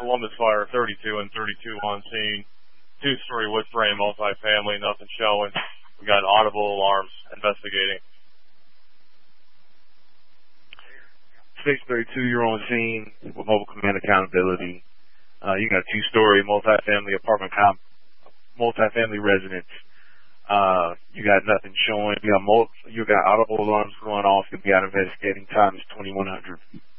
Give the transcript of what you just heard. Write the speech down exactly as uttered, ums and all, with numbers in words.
Columbus Fire, thirty-two and thirty-two on scene. Two-story wood frame multifamily, nothing showing. We got audible alarms investigating. six thirty-two, you're on scene with mobile command accountability. Uh, you got two-story multifamily apartment comp, multifamily residence. Uh, you got nothing showing. You got mul- you got audible alarms going off. You got investigating. Time is twenty-one hundred.